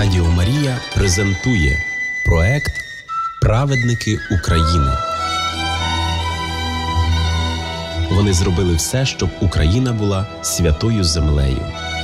Радіо Марія презентує проект «Праведники України». Вони зробили все, щоб Україна була святою землею.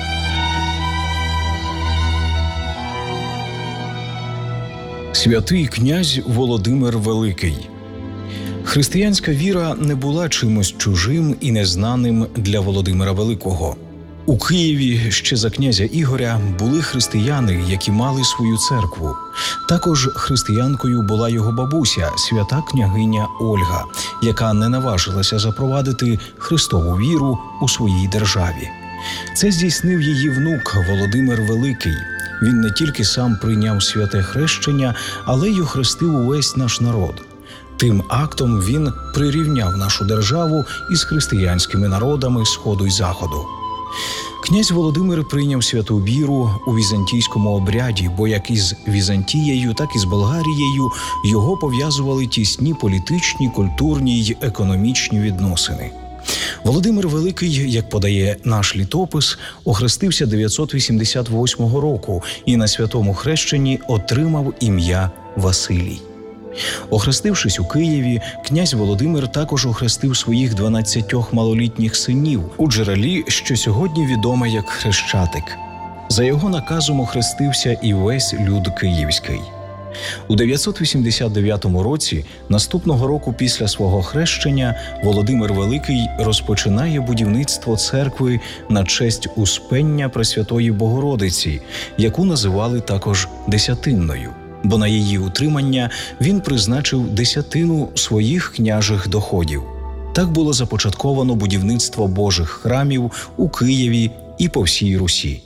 Святий князь Володимир Великий. Християнська віра не була чимось чужим і незнаним для Володимира Великого. У Києві ще за князя Ігоря були християни, які мали свою церкву. Також християнкою була його бабуся, свята княгиня Ольга, яка не наважилася запровадити Христову віру у своїй державі. Це здійснив її внук Володимир Великий. Він не тільки сам прийняв святе хрещення, але й охрестив увесь наш народ. Тим актом він прирівняв нашу державу із християнськими народами Сходу й Заходу. Князь Володимир прийняв святу віру у візантійському обряді, бо як із Візантією, так і з Болгарією його пов'язували тісні політичні, культурні й економічні відносини. Володимир Великий, як подає наш літопис, охрестився 988 року і на святому хрещенні отримав ім'я Василій. Охрестившись у Києві, князь Володимир також охрестив своїх 12 малолітніх синів у джерелі, що сьогодні відоме як Хрещатик. За його наказом охрестився і весь люд київський. У 989 році, наступного року після свого хрещення, Володимир Великий розпочинає будівництво церкви на честь Успення Пресвятої Богородиці, яку називали також Десятинною, бо на її утримання він призначив десятину своїх княжих доходів. Так було започатковано будівництво Божих храмів у Києві і по всій Русі.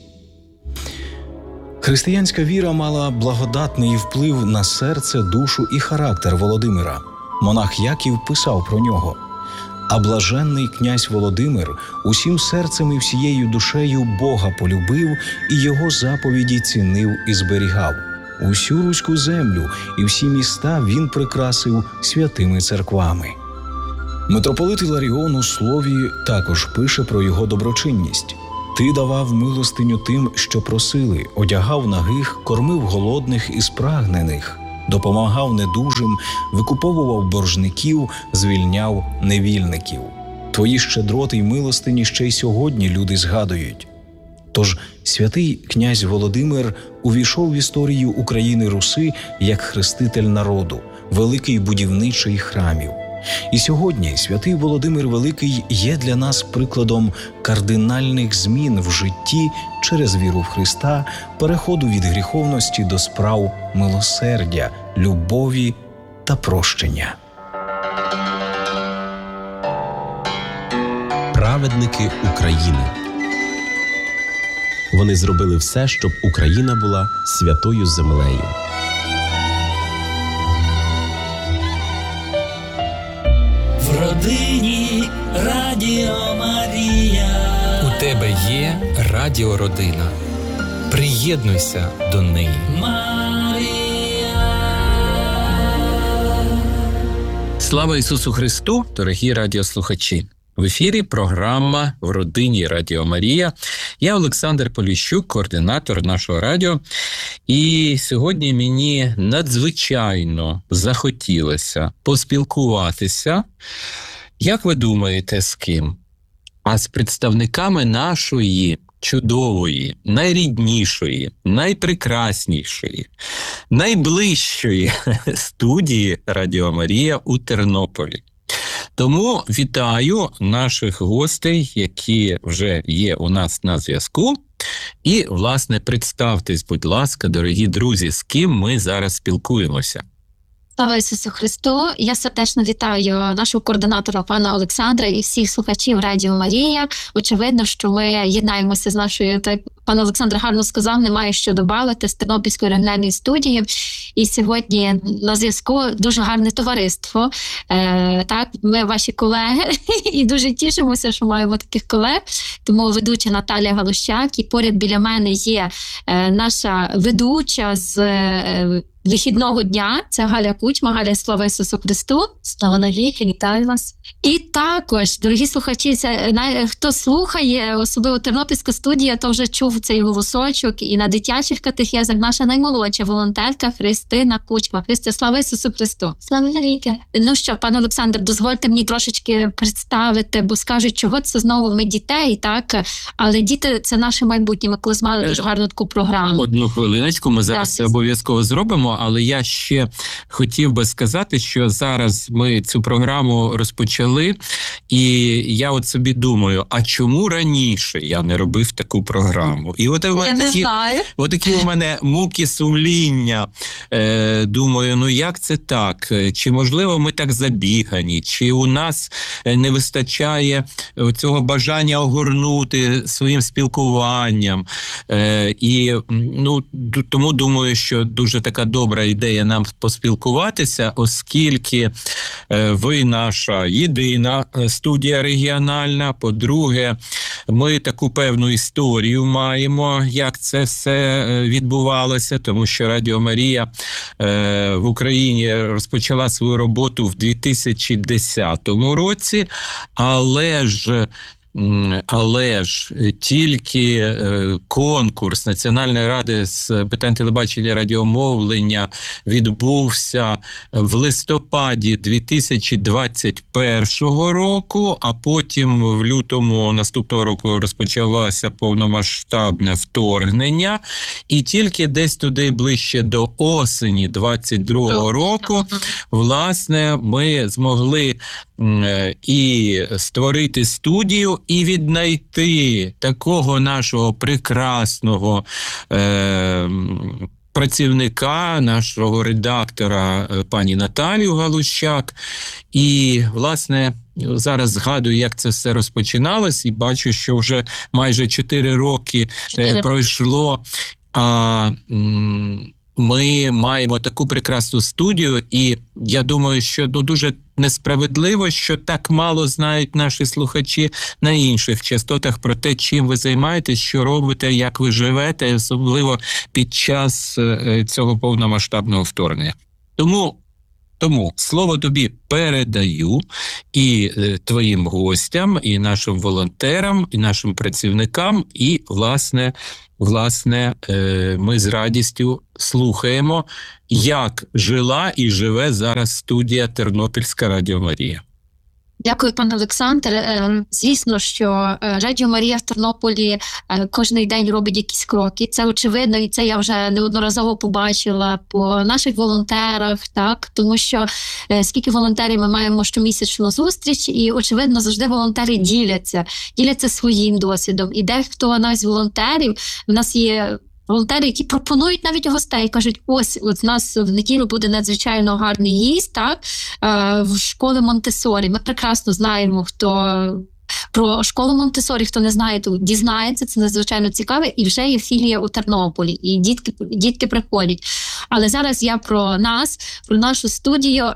Християнська віра мала благодатний вплив на серце, душу і характер Володимира. Монах Яків писав про нього: «А блаженний князь Володимир усім серцем і всією душею Бога полюбив і його заповіді цінив і зберігав. Усю руську землю і всі міста він прикрасив святими церквами». Митрополит Іларіон у слові також пише про його доброчинність: «Ти давав милостиню тим, що просили, одягав нагих, кормив голодних і спрагнених, допомагав недужим, викуповував боржників, звільняв невільників. Твої щедроти й милостині ще й сьогодні люди згадують». Тож святий князь Володимир увійшов в історію України Руси як хреститель народу, великий будівничий храмів. І сьогодні святий Володимир Великий є для нас прикладом кардинальних змін в житті через віру в Христа, переходу від гріховності до справ милосердя, любові та прощення. Праведники України. Вони зробили все, щоб Україна була святою землею. В родині Радіо Марія. У тебе є радіородина. Приєднуйся до неї. Марія. Слава Ісусу Христу, дорогі радіослухачі! В ефірі програма «В родині Радіо Марія». Я Олександр Поліщук, координатор нашого радіо. І сьогодні мені надзвичайно захотілося поспілкуватися, як ви думаєте, з ким? А з представниками нашої чудової, найріднішої, найпрекраснішої, найближчої студії «Радіо Марія» у Тернополі. Тому вітаю наших гостей, які вже є у нас на зв'язку. І, власне, представтесь, будь ласка, дорогі друзі, з ким ми зараз спілкуємося. Слава Ісусу Христу! Я сердечно вітаю нашого координатора пана Олександра і всіх слухачів Радіо Марія. Очевидно, що ми єднаємося з нашою, так пан Олександр гарно сказав, немає що добавити, з Тернопільської регіональної студії. І сьогодні на зв'язку дуже гарне товариство. Так, ми ваші колеги і дуже тішимося, що маємо таких колег. Тому ведуча Наталія Галущак, і поряд біля мене є наша ведуча з вихідного дня. Це Галя Кучма. Галя, слава Ісусу Христу. Слава навіки, вітаю вас. І також, дорогі слухачі, хто слухає, особливо Тернопільська студія, то вже чув цей голосочок. І на дитячих катехезах наша наймолодша волонтерка Христина Кучма. Христе, слава Ісусу Христу. Слава навіки. Ну що, пане Олександр, дозвольте мені трошечки представити, бо скажуть, чого це знову ми дітей, так? Але діти – це наше майбутнє. Ми колись мали дуже гарну таку програму. Одну хвилиночку, ми зараз це обов'язково зробимо, але я ще хотів би сказати, що зараз ми цю програму розпочали, і я от собі думаю, а чому раніше я не робив таку програму? І от такі у мене муки сумління. Думаю, ну як це так? Чи можливо ми так забігані? Чи у нас не вистачає цього бажання огорнути своїм спілкуванням? І тому думаю, що дуже така добра ідея нам поспілкуватися, оскільки ви наша єдина студія регіональна. По-друге, ми таку певну історію маємо, як це все відбувалося, тому що Радіо Марія в Україні розпочала свою роботу в 2010 році, але ж тільки конкурс Національної ради з питань телебачення і радіомовлення відбувся в листопаді 2021 року, а потім в лютому наступного року розпочалося повномасштабне вторгнення, і тільки десь туди ближче до осені 22 року, власне, ми змогли і створити студію, і віднайти такого нашого прекрасного працівника, нашого редактора пані Наталію Галущак. І, власне, зараз згадую, як це все розпочиналось, і бачу, що вже майже 4 роки пройшло. Ми маємо таку прекрасну студію, і я думаю, що дуже несправедливо, що так мало знають наші слухачі на інших частотах про те, чим ви займаєтесь, що робите, як ви живете, особливо під час цього повномасштабного вторгнення. Тому слово тобі передаю і твоїм гостям, і нашим волонтерам, і нашим працівникам, і, власне, ми з радістю слухаємо, як жила і живе зараз студія Тернопільська Радіо Марія. Дякую, пане Олександр. Звісно, що Радіо Марія в Тернополі кожен день робить якісь кроки. Це очевидно, і це я вже неодноразово побачила по наших волонтерах, так? Тому що скільки волонтерів ми маємо щомісячну зустріч, і, очевидно, завжди волонтери діляться своїм досвідом. І дехто навіть з волонтерів, в нас є волонтери, які пропонують навіть гостей, кажуть, ось у нас в неділю буде надзвичайно гарний гість, так, в школі Монтессорі. Ми прекрасно знаємо, хто про школу Монтессорі, хто не знає, то дізнається, це надзвичайно цікаве, і вже є філія у Тернополі, і дітки приходять. Але зараз я про нас, про нашу студію,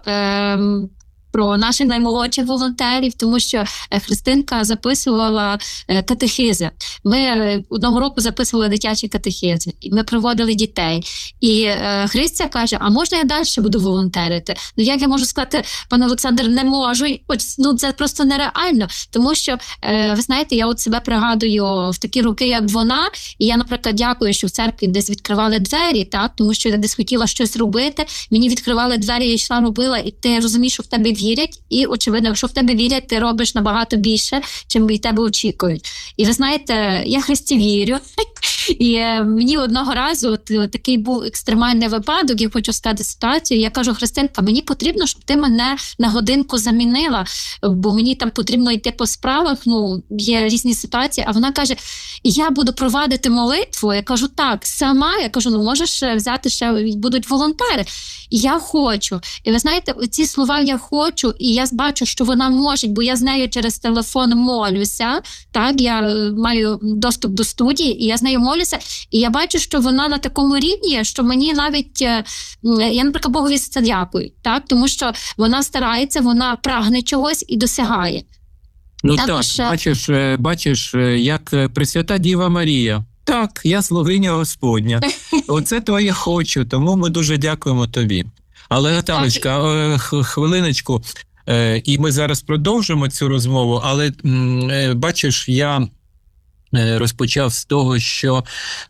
про наших наймолодших волонтерів, тому що Христинка записувала катехизи. Ми одного року записували дитячі катехизи, і ми приводили дітей. І Христя каже, а можна я далі буду волонтерити? Ну, як я можу сказати, пане Олександр, не можу. Це просто нереально, тому що, ви знаєте, я от себе пригадую в такі роки, як вона, і я, наприклад, дякую, що в церкві десь відкривали двері, так, тому що я десь хотіла щось робити, мені відкривали двері, я йшла, робила, і ти розумієш, що в тебе вірять, і, очевидно, якщо в тебе вірять, ти робиш набагато більше, чим від тебе очікують. І ви знаєте, я Христі вірю, і мені одного разу такий був екстремальний випадок, я хочу сказати ситуацію, я кажу, Христинка, мені потрібно, щоб ти мене на годинку замінила, бо мені там потрібно йти по справах, є різні ситуації, а вона каже, я буду провадити молитву, я кажу, так, сама, я кажу, можеш взяти ще, будуть волонтери, і я хочу. І ви знаєте, ці слова «я хочу», і я бачу, що вона може, бо я з нею через телефон молюся, так, я маю доступ до студії, і я з нею молюся, і я бачу, що вона на такому рівні, що мені навіть, я, наприклад, Богові за це дякую, так, тому що вона старається, вона прагне чогось і досягає. Ну так, бачиш, як Пресвята Діва Марія Так, я слугиня Господня. Оце твоє хочу, тому ми дуже дякуємо тобі. Але, Наталочка, хвилиночку, і ми зараз продовжимо цю розмову, але бачиш, я розпочав з того, що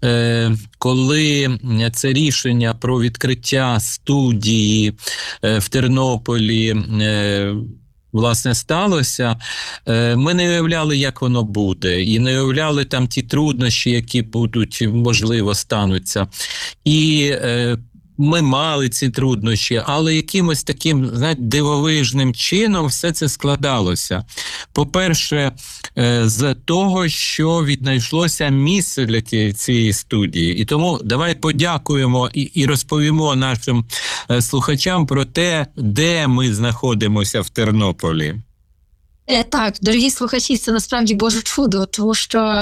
коли це рішення про відкриття студії в Тернополі власне сталося, ми не уявляли, як воно буде, і не уявляли там ті труднощі, які будуть, можливо, стануться. І ми мали ці труднощі, але якимось таким, знаєте, дивовижним чином все це складалося. По-перше, з того, що віднайшлося місце для цієї студії. І тому давай подякуємо і розповімо нашим слухачам про те, де ми знаходимося в Тернополі. Так, дорогі слухачі, це насправді Боже чудо, тому що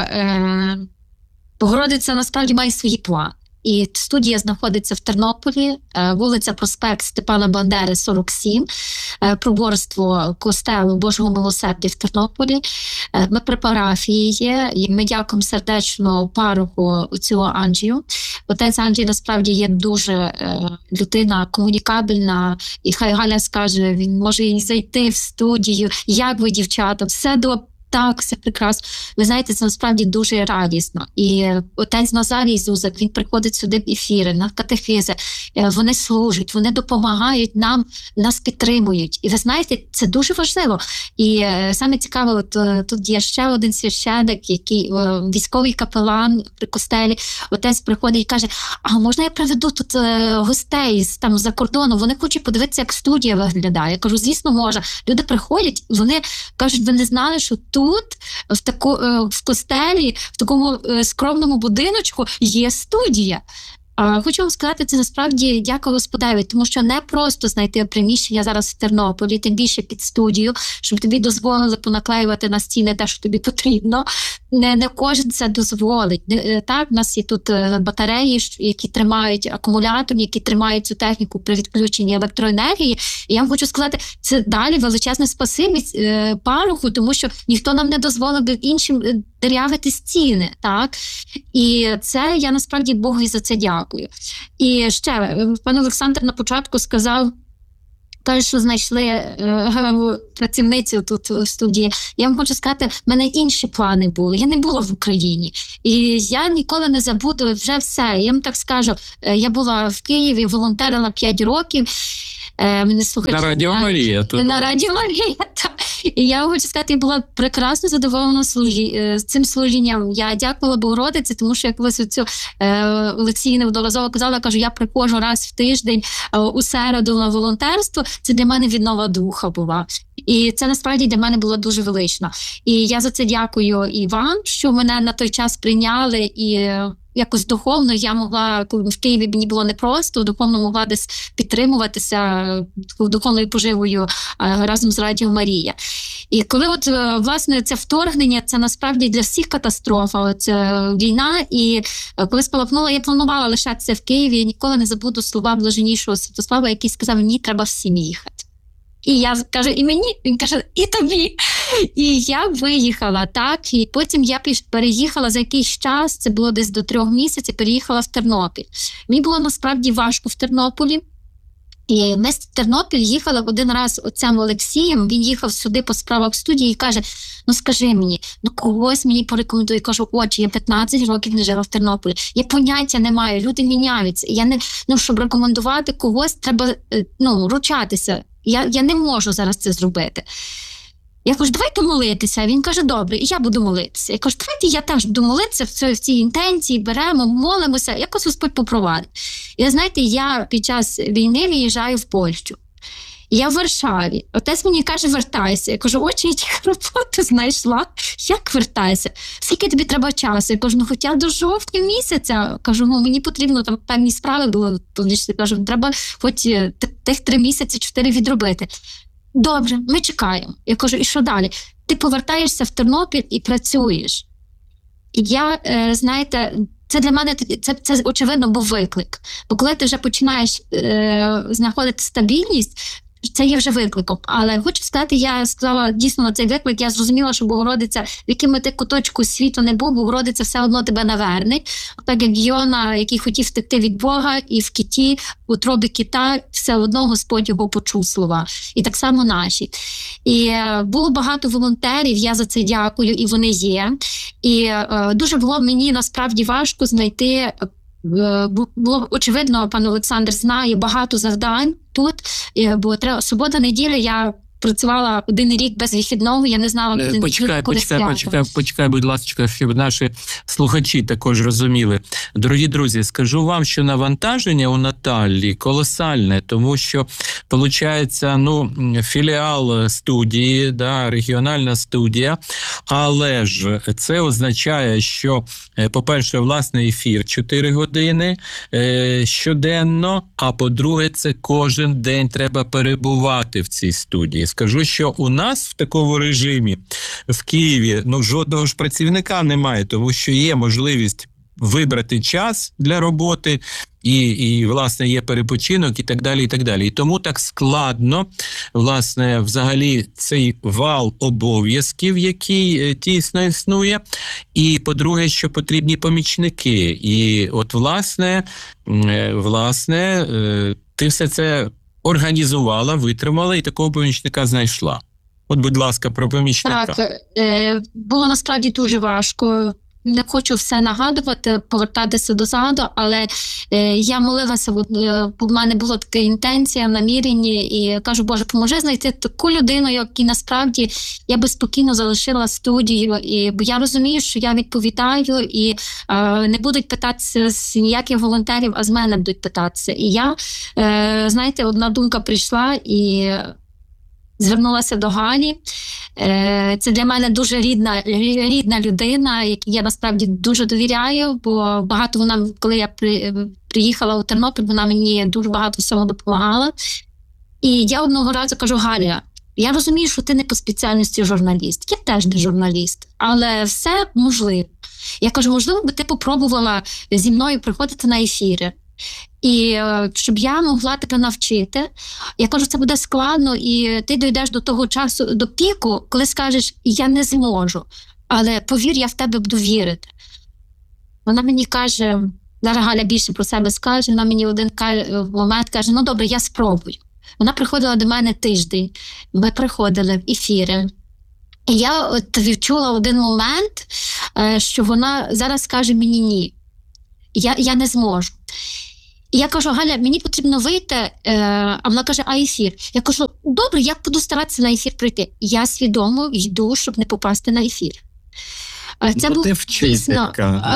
Богородиця насправді має свої плани. І студія знаходиться в Тернополі, вулиця Проспект Степана Бандери, 47, приборство костелу Божого Милосердя в Тернополі. Ми при парафії є, і ми дякуємо сердечно пароху отцю Анджію. Отець Анджій насправді є дуже людина комунікабельна, і хай Галя скаже, він може і зайти в студію, як ви, дівчата, все до... Так, все прекрасно. Ви знаєте, це насправді дуже радісно. І отець Назарій Зузак, він приходить сюди в ефіри, на катехизи, вони служать, вони допомагають нам, нас підтримують. І ви знаєте, це дуже важливо. І саме цікаво, тут є ще один священик, який військовий капелан при костелі. Отець приходить і каже, а можна я приведу тут гостей там за кордону, вони хочуть подивитися, як студія виглядає. Я кажу, звісно, можна. Люди приходять, вони кажуть, ви не знали, що тут, в костелі, в такому скромному будиночку є студія. Хочу вам сказати, це насправді дякую Господеві, тому що не просто знайти приміщення зараз в Тернополі, тим більше під студію, щоб тобі дозволили понаклеювати на стіни те, що тобі потрібно. Не кожен це дозволить. Так, в нас є тут батареї, які тримають акумулятор, які тримають цю техніку при відключенні електроенергії. І я вам хочу сказати, це далі величезне спасибі пароху, тому що ніхто нам не дозволив іншим дирявити стіни, так? І це я насправді Богу і за це дякую. І ще, пан Олександр на початку сказав, каже, що знайшли працівницю тут в студії. Я вам хочу сказати, в мене інші плани були. Я не була в Україні. І я ніколи не забуду вже все. Я вам так скажу, я була в Києві, волонтерила 5 років. На Радіо Марія. На Радіо Марія, так. І я хочу сказати, я була прекрасно задоволена цим служінням. Я дякувала Богородиці, тому що, як колись оцю Олексій неодноразово казала, кажу, я приходжу раз в тиждень у середу на волонтерство. Це для мене віднова духа була. І це насправді для мене було дуже велично. І я за це дякую і вам, що мене на той час прийняли, і якось духовно я могла, коли в Києві мені було непросто, духовно могла десь підтримуватися духовною поживою разом з Радіо Марія. І коли от, власне, це вторгнення, це насправді для всіх катастрофа, це війна, і коли спалахнула, я планувала лишатися в Києві, я ніколи не забуду слова блаженнішого Святослава, який сказав, мені треба всім їхати. І я кажу, і мені, він каже, і тобі. І я виїхала, так, і потім я переїхала за якийсь час, це було десь до 3 місяців, переїхала в Тернопіль. Мені було насправді важко в Тернополі. І ми з Тернопіль їхали один раз отцем Олексієм, він їхав сюди по справах студії і каже, ну скажи мені, ну когось мені порекомендує. Я кажу, отже, я 15 років не жила в Тернополі, я поняття не маю, люди міняються. Я не, щоб рекомендувати когось, треба ручатися. Я не можу зараз це зробити. Я кажу, давайте молитися. А він каже, добре, і я буду молитися. Я кажу, давайте я теж буду молитися в цій інтенції, беремо, молимося, якось Господь попровадить. І знаєте, я під час війни виїжджаю в Польщу. Я в Варшаві. Отець мені каже, вертайся. Я кажу, отче, я тільки роботу знайшла. Як вертайся? Скільки тобі треба часу? Я кажу, хоча до жовтня місяця. Кажу, мені потрібно, там певні справи було. Кажу, треба хоч тих 3 місяці, 4 відробити. Добре, ми чекаємо. Я кажу, і що далі? Ти повертаєшся в Тернопіль і працюєш. І я, знаєте, це для мене, це очевидно був виклик. Бо коли ти вже починаєш знаходити стабільність, це є вже викликом. Але хочу сказати, я сказала дійсно на цей виклик, я зрозуміла, що Богородиця, в якому ти куточку світу не був, Богородиця все одно тебе наверне. Так як Йона, який хотів втекти від Бога, і в киті, в утробі кита, все одно Господь його почув слова. І так само наші. І було багато волонтерів, я за це дякую, і вони є. І дуже було мені насправді важко знайти. Було очевидно, пан Олександр знає багато завдань тут, бо треба субота-неділя, я працювала 1 рік без вихідного, я не знала, Почекай, будь ласка, щоб наші слухачі також розуміли. Дорогі друзі, скажу вам, що навантаження у Наталі колосальне, тому що, виходить, філіал студії, регіональна студія, але ж це означає, що, по-перше, власний ефір 4 години щоденно, а по-друге, це кожен день треба перебувати в цій студії. Скажу, що у нас в такому режимі в Києві жодного ж працівника немає, тому що є можливість вибрати час для роботи, і власне, є перепочинок і так далі, і так далі. І тому так складно, власне, взагалі цей вал обов'язків, який тісно існує. І, по-друге, що потрібні помічники. І от, власне, ти все це організувала, витримала і такого помічника знайшла. От, будь ласка, про помічника. Так, було насправді дуже важко. Не хочу все нагадувати, повертатися дозаду, але я молилася, в мене була така інтенція, намірення, і кажу, Боже, поможи знайти таку людину, якій насправді я би спокійно залишила студію, бо я розумію, що я відповідаю, і не будуть питатися з ніяких волонтерів, а з мене будуть питатися. І я, знаєте, одна думка прийшла, і звернулася до Галі. Це для мене дуже рідна людина, якій я насправді дуже довіряю, бо багато вона, коли я приїхала у Тернопіль, вона мені дуже багато всього допомагала. І я одного разу кажу, Галя, я розумію, що ти не по спеціальності журналіст, я теж не журналіст, але все можливо. Я кажу, можливо, би ти попробувала зі мною приходити на ефіри. І щоб я могла тебе навчити, я кажу, це буде складно, і ти дійдеш до того часу, до піку, коли скажеш, я не зможу, але повір, я в тебе буду вірити. Вона мені каже, зараз Галя більше про себе скаже, вона мені один момент каже, ну добре, я спробую. Вона приходила до мене тиждень, ми приходили в ефіри. І я от відчула один момент, що вона зараз скаже мені ні, я не зможу. І я кажу, Галя, мені потрібно вийти, а вона каже, а ефір? Я кажу, добре, я буду старатися на ефір прийти. Я свідомо йду, щоб не попасти на ефір. Це був дійсно,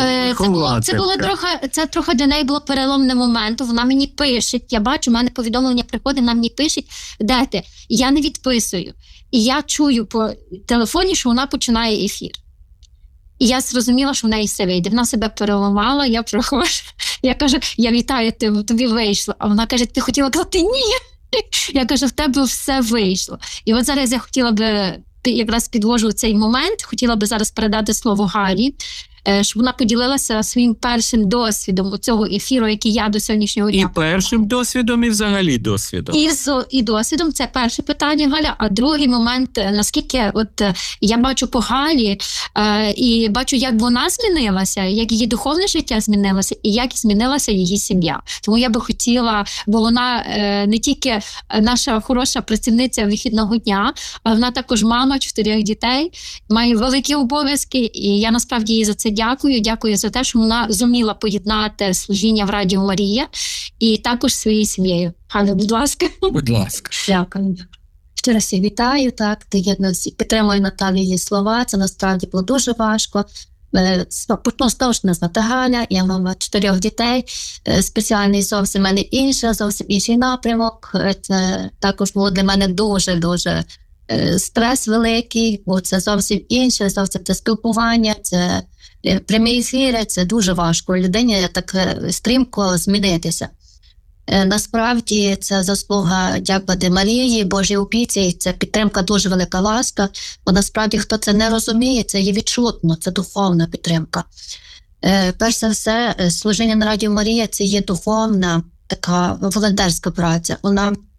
це трохи для неї було переломним моментом. Вона мені пише, я бачу, в мене повідомлення приходить, вона мені пише, де ти? Я не відписую. І я чую по телефоні, що вона починає ефір. І я зрозуміла, що в неї все вийде. Вона себе переламала, я проходжу. Я кажу, я вітаю тебе, тобі вийшло. А вона каже, ти хотіла казати ні. Я кажу, в тебе все вийшло. І от зараз я хотіла би, якраз підвожу цей момент, хотіла би зараз передати слово Галі, щоб вона поділилася своїм першим досвідом цього ефіру, який я до сьогоднішнього дня. І першим досвідом, і взагалі досвідом. І досвідом, це перше питання, Галя. А другий момент, наскільки от я бачу по Галі, і бачу, як вона змінилася, як її духовне життя змінилося, і як змінилася її сім'я. Тому я би хотіла, бо вона не тільки наша хороша працівниця вихідного дня, а вона також мама 4 дітей, має великі обов'язки, і я насправді їй за це дякую за те, що вона зуміла поєднати служіння в Радіо Марія і також своєю сім'єю. Галя, будь ласка. Будь ласка. Дякую. Ще раз я вітаю, так, підтримую Наталію її слова, це насправді було дуже важко. Почну з того, що назвати Галя, я мама 4 дітей, спеціальний зовсім мене зовсім інший напрямок. Це також було для мене дуже стрес великий, бо це зовсім інше, зовсім це спілкування, це прямі ефіри, це дуже важко людині так стрімко змінитися. Насправді це заслуга дякувати Марії, Божій опіці, це підтримка, дуже велика ласка, бо насправді хто це не розуміє, це є відчутно, це духовна підтримка. Перш за все, служіння на Радіо Марія – це є духовна така волонтерська праця, вона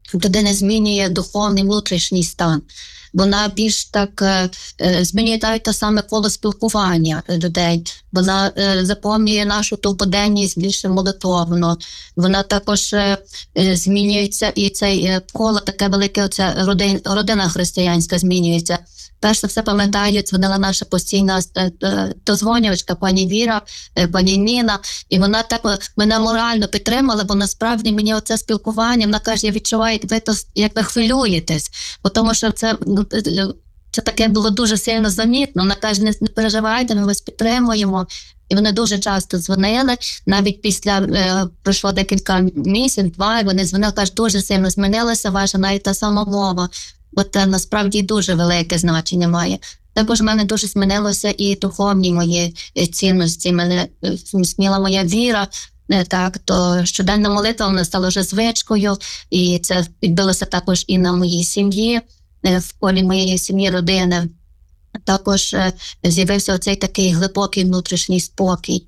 людина змінює духовний внутрішній стан. Вона більш так змінює навіть те саме коло спілкування людей. Вона заповнює нашу товподенність більше молитовно. Вона також змінюється, і це коло таке велике, оце родина християнська змінюється. Перш за все, пам'ятаю, дзвонила наша постійна дозвонювачка, пані Віра, пані Ніна, і вона так мене морально підтримала, бо насправді мені оце спілкування, вона каже, я відчуваю, як ви хвилюєтесь, тому що це таке було дуже сильно замітно. Вона каже, не переживайте, ми вас підтримуємо. І вони дуже часто дзвонили, навіть пройшло декілька місяців, 2, і вони дзвонили, кажуть, дуже сильно змінилася ваша навіть та сама мова. Бо це насправді дуже велике значення має. Також в мене дуже змінилося і духовні мої цінності. Мене змінила моя віра, так, то щоденна молитва вона стала вже звичкою, і це відбилося також і на моїй сім'ї, в колі моєї сім'ї, родини. Також з'явився оцей такий глибокий внутрішній спокій.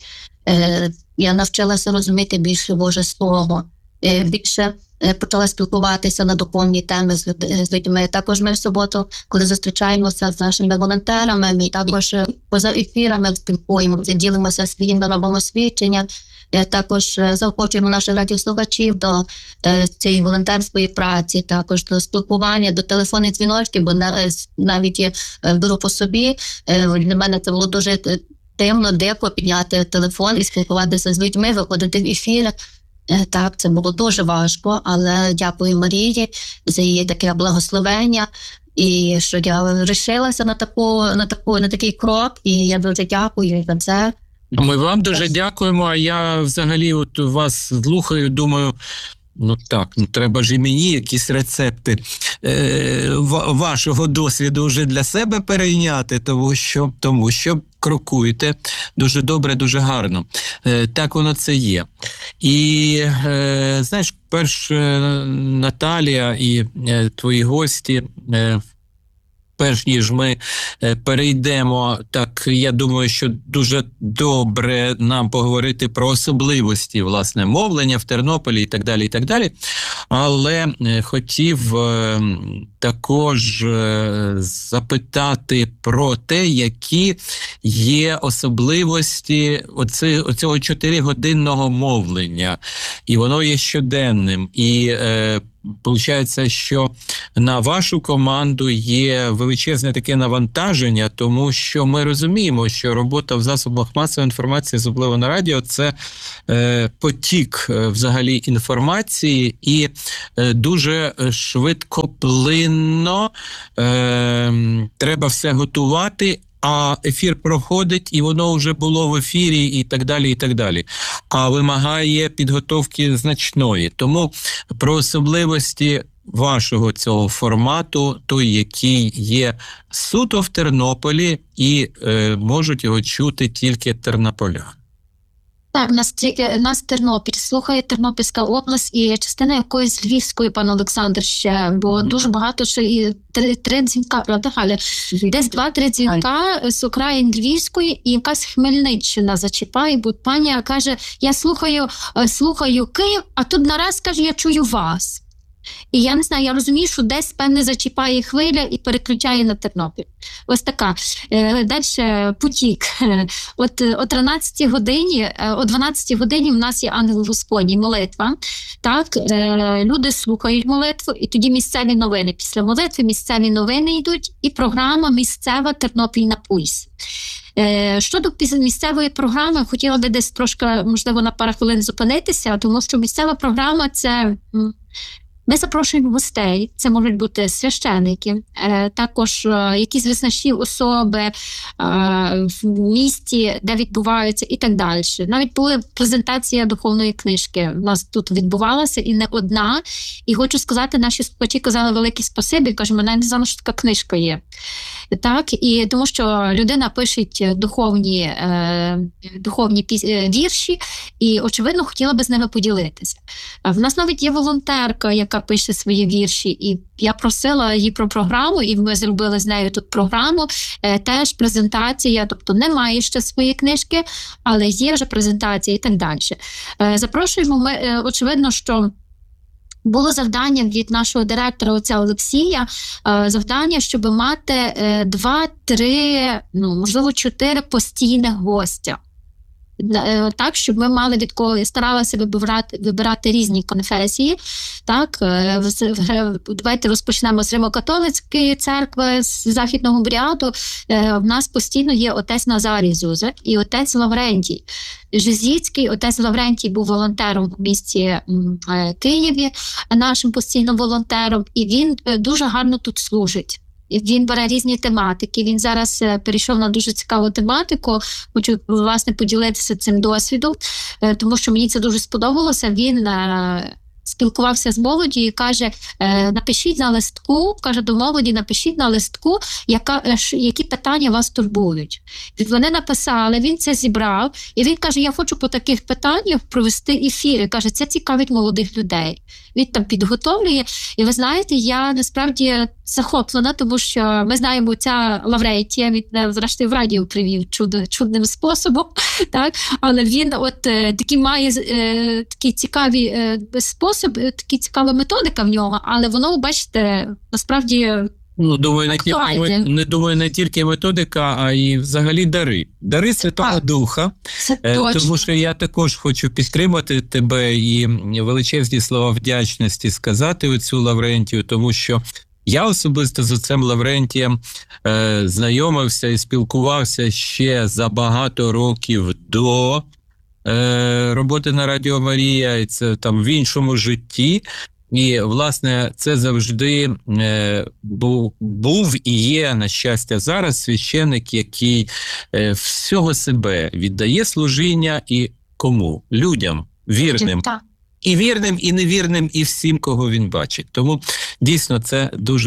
Я навчилася розуміти більше Боже Слово, більше почала спілкуватися на духовні теми з людьми. Також ми в суботу, коли зустрічаємося з нашими волонтерами, ми також поза ефірами спілкуємося, ділимося своїми, робимо свідчення. Також заохочуємо наших радіослухачів до цієї волонтерської праці, також до спілкування, до телефонних дзвіночків, бо навіть беру по собі. Для мене це було дуже дивно, дико підняти телефон і спілкуватися з людьми, виходити в ефір. Так, це було дуже важко, але дякую Марії за її таке благословення, і що я вирішилася на такий крок, і я дуже дякую за це. Ми вам дуже дякуємо, а я взагалі от вас слухаю, думаю, треба ж і мені якісь рецепти вашого досвіду вже для себе перейняти, тому що крокуєте дуже добре, дуже гарно. Так воно це є. І, знаєш, Наталія і твої гості, перш ніж ми перейдемо, так, я думаю, що дуже добре нам поговорити про особливості, власне, мовлення в Тернополі і так далі, і так далі. Але хотів також запитати про те, які є особливості оцього 4-годинного мовлення. І воно є щоденним. І получається, що на вашу команду є величезне таке навантаження, тому що ми розуміємо, що робота в засобах масової інформації, особливо на радіо, це потік взагалі інформації, і дуже швидкоплинно треба все готувати, а ефір проходить, і воно вже було в ефірі, і так далі, і так далі. А вимагає підготовки значної. Тому про особливості вашого цього формату, той, який є суто в Тернополі, і можуть його чути тільки тернополяни. Так, нас Тернопіль слухає, Тернопільська область і частина якоїсь Львівської, пан Олександр, ще, бо дуже багато ще і 3 дзвінка, правда, Галя? Десь 2-3 дзвінка з окраїн Львівської, і якась Хмельниччина зачіпає, бо пані каже, я слухаю Київ, а тут нараз, каже, я чую вас. І я не знаю, я розумію, що десь, певне, зачіпає хвиля і переключає на Тернопіль. Ось така. Далі потік. От о 13 годині, о 12 годині в нас є ангел Господній, молитва. Так, люди слухають молитву, і тоді місцеві новини. Після молитви місцеві новини йдуть, і програма місцева «Тернопіль на пульс». Щодо місцевої програми, хотіла би десь трошки, можливо, на пару хвилин зупинитися, тому що місцева програма – це... Ми запрошуємо гостей, це можуть бути священики, також якісь визначні особи в місті, де відбуваються і так далі. Навіть була презентація духовної книжки, у нас тут відбувалася і не одна. І хочу сказати, наші слухачі казали велике спасибі, кажуть, мене не знала, що така книжка є. Так, і тому що людина пише духовні вірші, і, очевидно, хотіла би з ними поділитися. В нас навіть є волонтерка, яка пише свої вірші, і я просила її про програму, і ми зробили з нею тут програму, теж презентація, тобто немає ще своєї книжки, але є вже презентація і так далі. Запрошуємо ми, очевидно, що було завдання від нашого директора, отця Олексія, завдання, щоб мати 2-3, можливо, 4 постійних гостя. Так, щоб ми мали від кого. Я старалася вибирати різні конфесії. Так, давайте розпочнемо з Римо-католицької церкви, з західного обряду. В нас постійно є отець Назарій Зуза і отець Лаврентій Жизіцький. Отець Лаврентій був волонтером в місті Києві, нашим постійним волонтером, і він дуже гарно тут служить. Він бере різні тематики. Він зараз перейшов на дуже цікаву тематику. Хочу, власне, поділитися цим досвідом, тому що мені це дуже сподобалося. Він спілкувався з молоддю і каже, напишіть на листку, каже до молоді, напишіть на листку, які питання вас турбують. Вони написали, він це зібрав, і він каже, я хочу по таких питаннях провести ефіри. Каже, це цікавить молодих людей. Він там підготовлює. І ви знаєте, я насправді захоплена, тому що ми знаємо, ця Лаврентія, він, зрештою, в радіо привів чудним способом, так? Але він такий має такий цікавий спосіб, така цікава методика в нього, але воно, бачите, насправді думаю, не тільки методика, а й взагалі дари. Дари Святого Духа. Тому що я також хочу підтримати тебе і величезні слова вдячності сказати оцю Лаврентію, тому що я особисто з отцем Лаврентієм знайомився і спілкувався ще за багато років до роботи на Радіо Марія, і це там в іншому житті. І, власне, це завжди був і є, на щастя, зараз священик, який всього себе віддає служіння і кому? Людям, вірним. І вірним, і невірним, і всім, кого він бачить. Тому, дійсно, це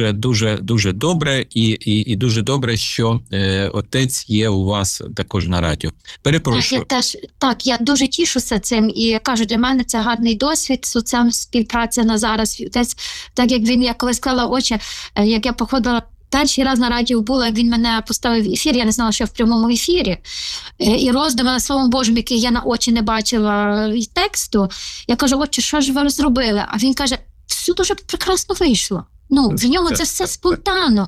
дуже добре, і дуже добре, що отець є у вас також на радіо. Перепрошую. Я дуже тішуся цим, і кажу, для мене це гарний досвід, соціальна співпраця на зараз. Отець, так як він, я коли склала очі, як я походила, перший раз на радіо було, як він мене поставив в ефір, я не знала, що я в прямому ефірі. І роздумала Словом Божим, який я на очі не бачила і тексту. Я кажу, отче, що ж ви зробили? А він каже, все дуже прекрасно вийшло. В нього це все спонтанно.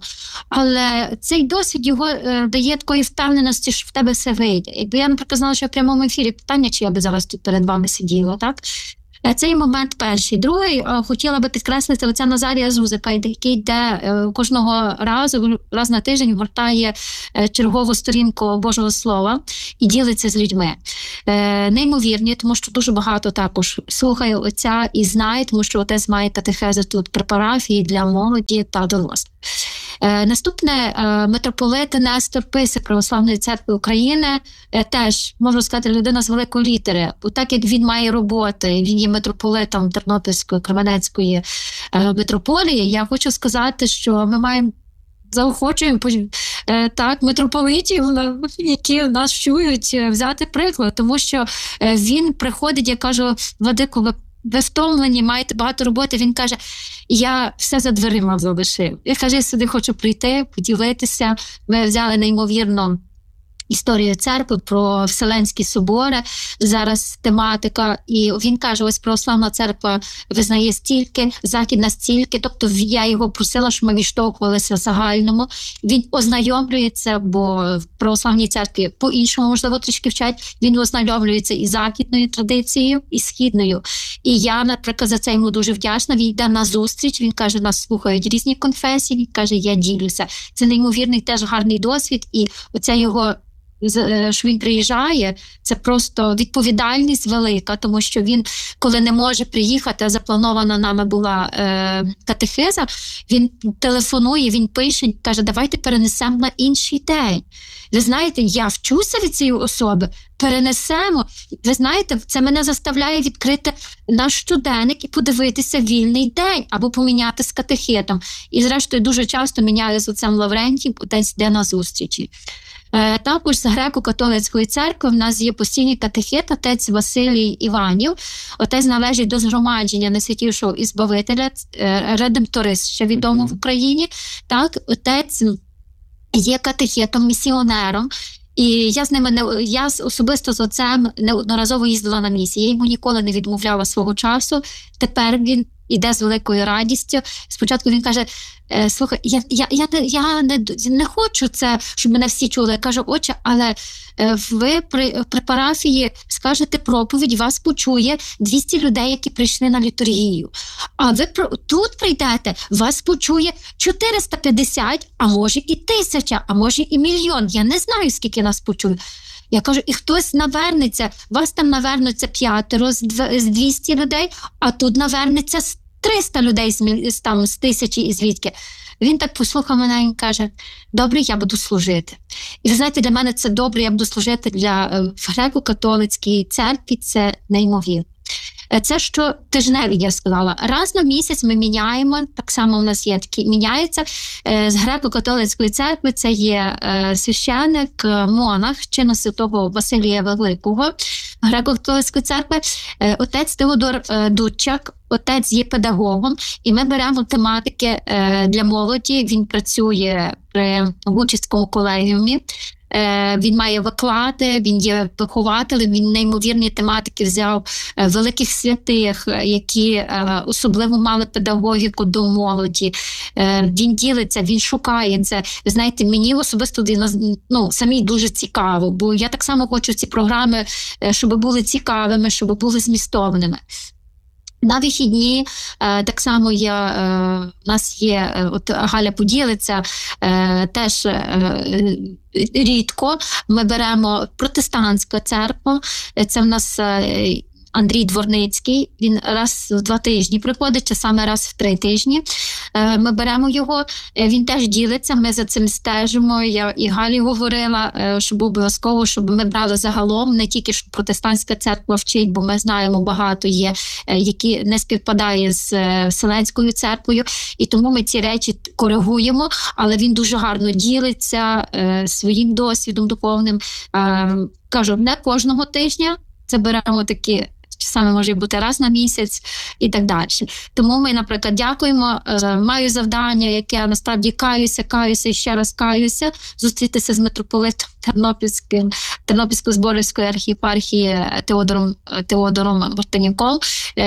Але цей досвід його дає такої впевненості, що в тебе все вийде. Якби я, наприклад, знала, що я в прямому ефірі, питання, чи я би зараз тут перед вами сиділа, так? Цей момент перший. Другий, хотіла би підкреслити отця Назарія Зузика, який йде кожного разу, раз на тиждень гортає чергову сторінку Божого Слова і ділиться з людьми. Неймовірні, тому що дуже багато також слухає отця і знає, тому що отець має катехези тут при парафії для молоді та дорослих. Наступне, митрополит Нестор Писик Православної церкви України, теж, можу сказати, людина з великої літери. Бо так як він має роботи, він є митрополитом Тернопільської, Кременецької митрополії, я хочу сказати, що ми заохочуємо митрополитів, які нас чують, взяти приклад, тому що він приходить, я кажу, владико, ви втомлені, маєте багато роботи. Він каже, я все за дверима залишив. Я каже, я сюди хочу прийти, поділитися. Ми взяли неймовірно історію церкви про Вселенські собори, зараз тематика. І він каже, ось православна церква визнає стільки, західна стільки. Тобто я його просила, щоб ми відштовхувалися загальному. Він ознайомлюється, бо в православній церкві по-іншому, можливо, трішки вчать. Він ознайомлюється і західною традицією, і східною. І я, наприклад, за це йому дуже вдячна. Він йде на зустріч, він каже, нас слухають різні конфесії, він каже, я ділюся. Це неймовірний теж гарний досвід, і оця його, що він приїжджає, це просто відповідальність велика, тому що він, коли не може приїхати, а запланована нами була катехеза, він телефонує, він пише, каже, давайте перенесемо на інший день. Ви знаєте, я вчуся від цієї особи, перенесемо. Ви знаєте, це мене заставляє відкрити наш щоденник і подивитися вільний день, або поміняти з катехетом. І зрештою дуже часто міняю з отцем Лаврентієм, отець йде на зустрічі. Також з греко-католицької церкви в нас є постійний катехет, отець Василій Іванів. Отець належить до згромадження Найсвятішого Ізбавителя, редемторист, ще відомо в Україні. Так, отець є катехетом, місіонером. І я особисто з отцем неодноразово їздила на місії. Я йому ніколи не відмовляла свого часу. Тепер він іде з великою радістю. Спочатку він каже: слухай, я не хочу це, щоб мене всі чули. Я кажу: отче, але ви при парафії скажете проповідь, вас почує 200 людей, які прийшли на літургію. А ви тут прийдете, вас почує 450, а може і 1000, а може і 1 мільйон. Я не знаю, скільки нас почує. Я кажу: і хтось навернеться, вас там навернеться 5 з 200 людей, а тут навернеться 300 людей з 1000 і звідки. Він так послухав мене і каже: добре, я буду служити. І ви знаєте, для мене це добре, я буду служити в греко-католицькій церкві, це неймовірно. Це що тижневі, я сказала. Раз на місяць ми міняємо, так само у нас є такі, міняється. З греко-католицької церкви це є священик, монах, чину святого Василія Великого, греко-католицької церкви, отець Теодор Дудчак, отець є педагогом, і ми беремо тематики для молоді. Він працює при Гучицькому колегіумі. Він має виклади, він є вихователем, він неймовірні тематики взяв великих святих, які особливо мали педагогіку до молоді. Він ділиться, він шукає це. Ви знаєте, мені особисто самі дуже цікаво, бо я так само хочу ці програми, щоб були цікавими, щоб були змістовними. На вихідні так само у нас є, от Галя поділиться, теж рідко ми беремо протестантську церкву, це в нас Андрій Дворницький, він раз в 2 тижні приходить, чи саме раз в 3 тижні. Ми беремо його, він теж ділиться, ми за цим стежимо. Я і Галі говорила, щоб обов'язково, щоб ми брали загалом, не тільки що протестантська церква вчить, бо ми знаємо, багато є, які не співпадає з Вселенською церквою, і тому ми ці речі коригуємо, але він дуже гарно ділиться своїм досвідом духовним. Кажу, не кожного тижня, це беремо такі, саме може бути раз на місяць і так далі. Тому ми, наприклад, дякуємо. Маю завдання, яке насправді каюся і ще раз каюся, зустрітися з митрополитом Тернопільської Зборівської архієпархії Теодором Мартинюком.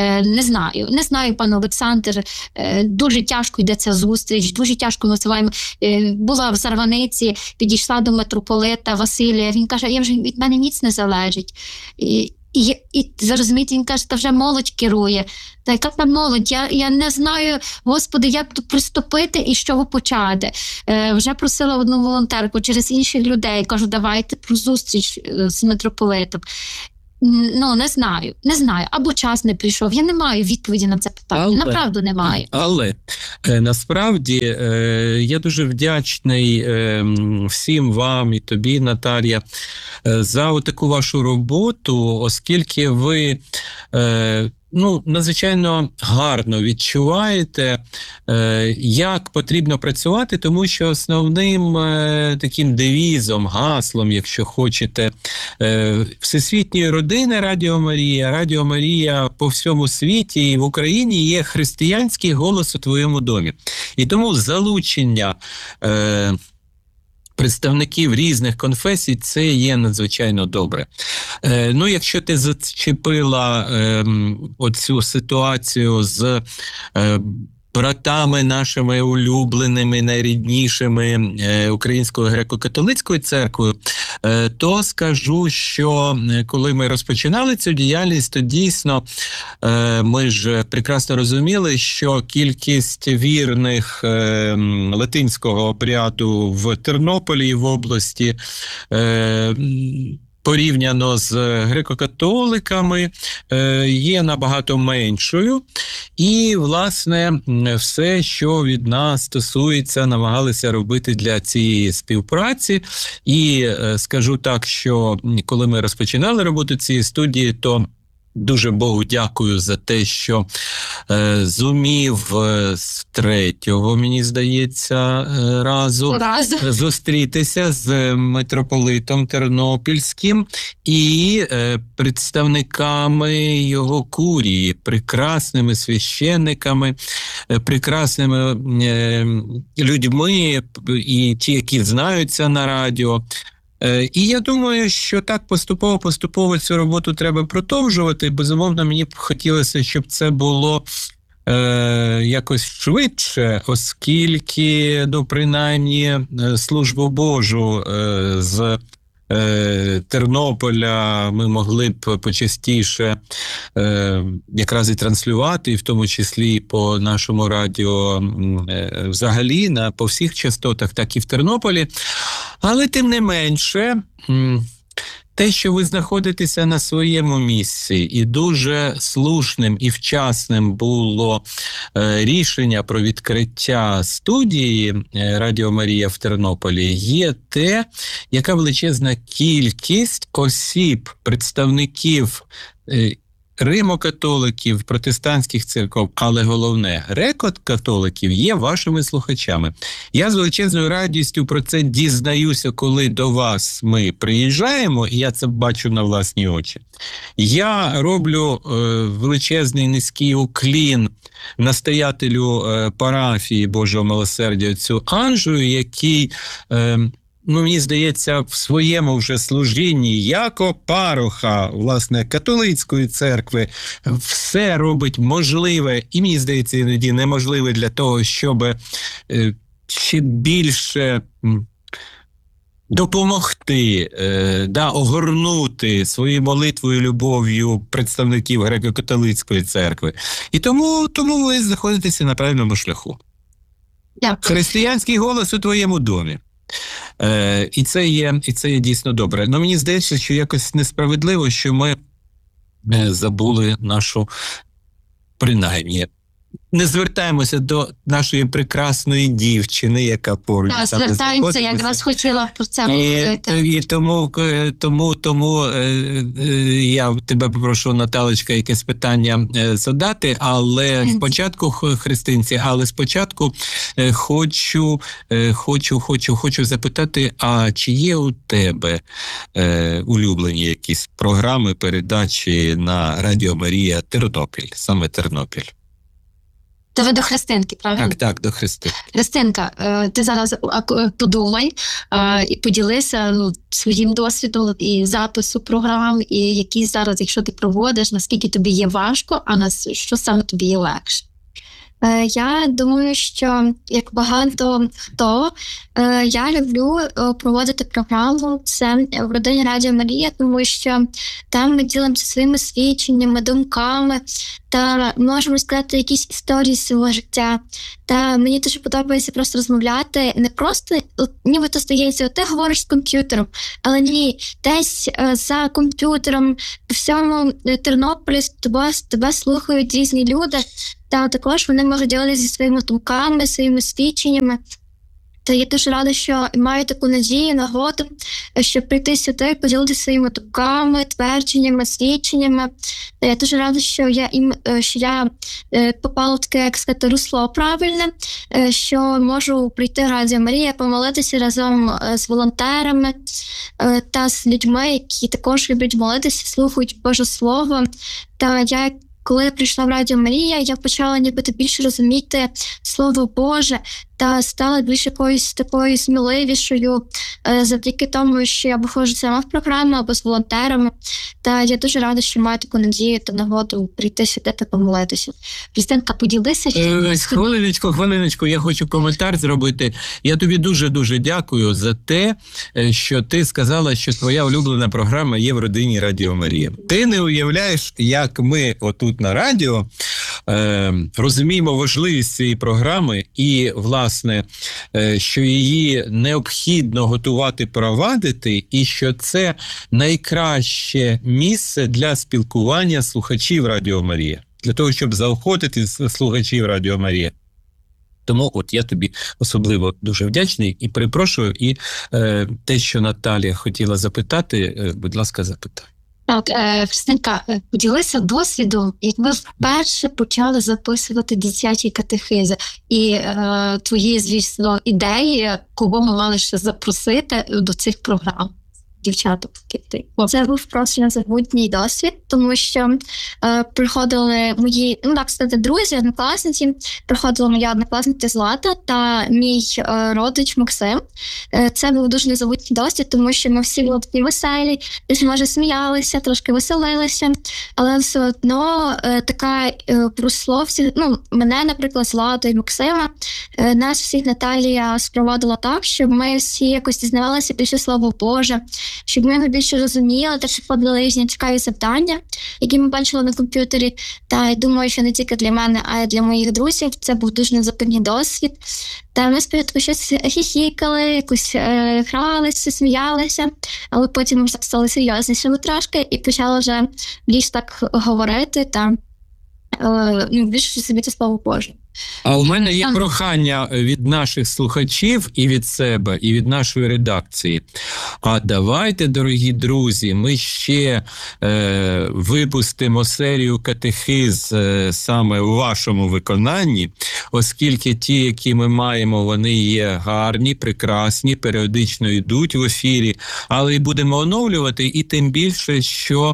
Не знаю, пане Олександр, дуже тяжко йде ця зустріч, дуже тяжко називаємо. Була в Зарваниці, підійшла до митрополита Василія, він каже: від мене ніц не залежить. І зрозумієте, він каже: та вже молодь керує. Та яка там молодь? Я не знаю, Господи, як тут приступити і з чого почати. Вже просила одну волонтерку через інших людей. Кажу: давайте про зустріч з митрополитом. Не знаю. Або час не прийшов. Я не маю відповіді на це питання. Направду не маю. Але насправді я дуже вдячний всім вам і тобі, Наталія, за таку вашу роботу, оскільки ви надзвичайно гарно відчуваєте, як потрібно працювати, тому що основним таким девізом, гаслом, якщо хочете, Всесвітньої родини Радіо Марія по всьому світі і в Україні є християнський голос у твоєму домі. І тому залучення представників різних конфесій – це є надзвичайно добре. Якщо ти зачепила оцю ситуацію з братами нашими улюбленими, найріднішими Українською греко-католицькою церквою, то скажу, що коли ми розпочинали цю діяльність, то дійсно ми ж прекрасно розуміли, що кількість вірних латинського обряду в Тернополі і в області порівняно з греко-католиками є набагато меншою. І, власне, все, що від нас стосується, намагалися робити для цієї співпраці. І скажу так, що коли ми розпочинали роботу цієї студії, то дуже Богу дякую за те, що зумів з 3-го, мені здається, разу зустрітися з митрополитом Тернопільським і представниками його курії, прекрасними священниками, прекрасними людьми, і ті, які знаються на радіо. І я думаю, що так поступово цю роботу треба продовжувати. Безумовно, мені б хотілося, щоб це було якось швидше, оскільки, ну, принаймні, службу Божу з Тернополя ми могли б почастіше якраз і транслювати, і в тому числі і по нашому радіо взагалі, по всіх частотах, так і в Тернополі. Але тим не менше, те, що ви знаходитеся на своєму місці, і дуже слушним і вчасним було рішення про відкриття студії Радіо Марія в Тернополі, є те, яка величезна кількість осіб, представників римо-католиків, протестантських церков, але головне, греко-католиків є вашими слухачами. Я з величезною радістю про це дізнаюся, коли до вас ми приїжджаємо, і я це бачу на власні очі. Я роблю величезний низький уклін настоятелю парафії Божого Милосердя, отцю Анжею, який... мені здається, в своєму вже служінні, як пароха, власне, католицької церкви, все робить можливе, і, мені здається, іноді неможливе для того, щоб ще більше допомогти, огорнути своєю молитвою, любов'ю представників греко-католицької церкви. І тому ви знаходитеся на правильному шляху. Дякую. Християнський голос у твоєму домі. І це є дійсно добре. Но мені здається, що якось несправедливо, що ми забули нашу, принаймні, не звертаємося до нашої прекрасної дівчини, яка поруч. Так, звертаємося, я якраз хотіла про це говорити. І тому я тебе попрошу, Наталочка, якесь питання задати, але спочатку, христинці, спочатку хочу запитати, а чи є у тебе улюблені якісь програми, передачі на Радіо Марія Тернопіль, саме Тернопіль? Це ви до Христинки, правильно? Так, до Христинки. Христинка, ти зараз подумай і поділися своїм досвідом і запису програм, і які зараз, якщо ти проводиш, наскільки тобі є важко, а що саме тобі є легше? Я думаю, що як багато хто, я люблю проводити програму «Це в родині Радіо Марія», тому що там ми ділимося своїми свідченнями, думками та можемо сказати якісь історії з свого життя. Та мені дуже подобається просто розмовляти, не просто, нібито здається, ти говориш з комп'ютером, але ні, десь за комп'ютером, в всьому Тернополі тебе слухають різні люди, та також вони можуть ділитися зі своїми думками, своїми свідченнями. Та я дуже рада, що маю таку надію, нагоду, щоб прийти сюди, поділитися своїми думками, твердженнями, свідченнями. Та я дуже рада, що я попала в таке, як сказати, русло правильне, що можу прийти в Радіо Марія, помолитися разом з волонтерами та з людьми, які також люблять молитися, слухають Боже Слово. Та коли я прийшла в Радіо Марія, я почала нібито більше розуміти Слово Боже та стала більш якоюсь такою сміливішою завдяки тому, що я виходжу сама в програму або з волонтерами. Та я дуже рада, що маю таку надію та нагоду прийти сюди та помолитися. Христинка, поділися. Хвилиночку, я хочу коментар зробити. Я тобі дуже-дуже дякую за те, що ти сказала, що твоя улюблена програма є в родині Радіо Марія. Ти не уявляєш, як ми отут на радіо розуміємо важливість цієї програми і, власне, що її необхідно готувати, провадити, і що це найкраще місце для спілкування слухачів Радіо Марія, для того, щоб заохотити слухачів Радіо Марія. Тому я тобі особливо дуже вдячний і перепрошую. І те, що Наталія хотіла запитати, будь ласка, запитай. Так, Христинка, поділися досвідом, як ви вперше почали записувати дитячі катехизи. І твої, звісно, ідеї, кого ми мали ще запросити до цих програм. дівчаток. Це був просто незабутній досвід, тому що приходили мої, друзі, однокласниці, приходила моя однокласниця Злата та мій родич Максим. Це був дуже незабутній досвід, тому що ми всі були такі веселі, може сміялися, трошки веселилися, але все одно така просло всі, мене, наприклад, Злату і Максима, нас всіх Наталія спровадила так, щоб ми всі якось дізнавалися більше Слово Боже, щоб ми його більше розуміли, та щоб подали різні цікаві завдання, які ми бачили на комп'ютері. Та я думаю, що не тільки для мене, а й для моїх друзів. Це був дуже незабутній досвід. Та ми спочатку щось хіхікали, якось гралися, сміялися, але потім вже стали серйознішими трошки і почали вже більш так говорити та більше собі це Слово Боже. А у мене є прохання від наших слухачів і від себе, і від нашої редакції. А давайте, дорогі друзі, ми ще випустимо серію катехиз саме у вашому виконанні, оскільки ті, які ми маємо, вони є гарні, прекрасні, періодично йдуть в ефірі, але і будемо оновлювати, і тим більше, що,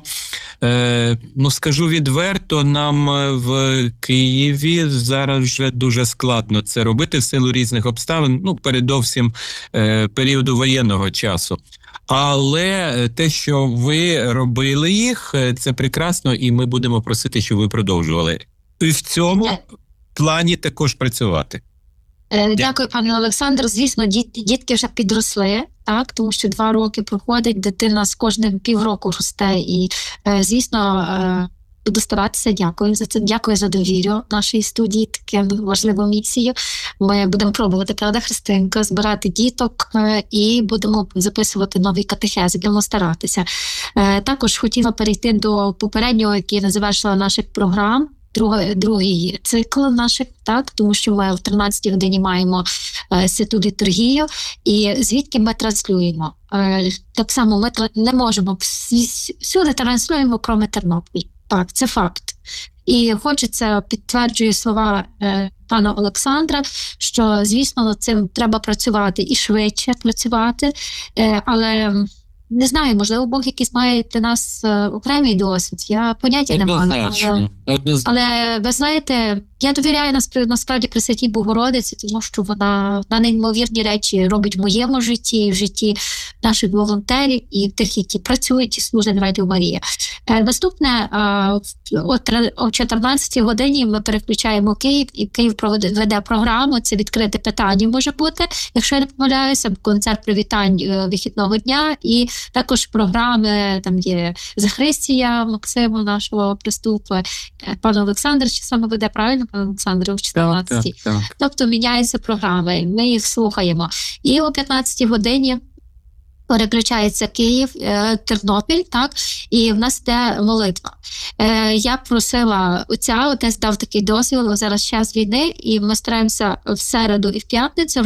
скажу відверто, нам в Києві зараз вже дуже складно це робити в силу різних обставин, передовсім періоду воєнного часу. Але те, що ви робили їх, це прекрасно, і ми будемо просити, щоб ви продовжували. І в цьому плані також працювати. Дякую, пане Олександр. Звісно, дітки вже підросли, так, тому що 2 роки проходить, дитина з кожним півроку росте. І, звісно, буду старатися. Дякую за це. Дякую за довіру нашій студії, таку важливу місію. Ми будемо пробувати, правда, Христинка, збирати діток і будемо записувати нові катехези, будемо старатися. Також хотіла перейти до попереднього, який не завершила наших програм. Другий цикл наших, так, тому що ми в 13-й годині маємо святу літургію, і звідки ми транслюємо. Так само ми не можемо, всюди транслюємо, крім Тернополя. Так, це факт. І хочеться, підтверджує слова пана Олександра, що, звісно, над цим треба працювати і швидше працювати, але не знаю, можливо, Бог якийсь має для нас окремий досвід. Я поняття не маю. Але ви знаєте, я довіряю насправді Пресвятій Богородиці, тому що вона неймовірні речі робить в моєму житті, в житті наших волонтерів і тих, які працюють і служать в Радіо Марія. Наступне, о 14-й годині ми переключаємо Київ, і Київ веде програму, це відкрите питання може бути, якщо я не помиляюся, концерт привітань вихідного дня, і також програми, там є Захристія Максиму, нашого приступу, пан Олександр, чи саме веде, правильно, пан Олександр, о 14-й. Так. Тобто міняються програми, ми їх слухаємо. І о 15-й годині переключається Київ, Тернопіль, так, і в нас йде молитва. Я просила отець дав такий дозвіл, зараз час війни, і ми стараємося в середу і в п'ятницю